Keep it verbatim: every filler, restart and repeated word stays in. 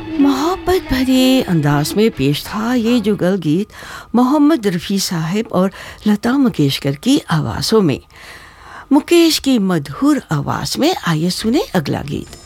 मोहब्बत भरे अंदाज में पेश था ये जुगल गीत मोहम्मद रफ़ी साहब और लता मंगेशकर की आवाज़ों में। मुकेश की मधुर आवाज़ में आइए सुने अगला गीत।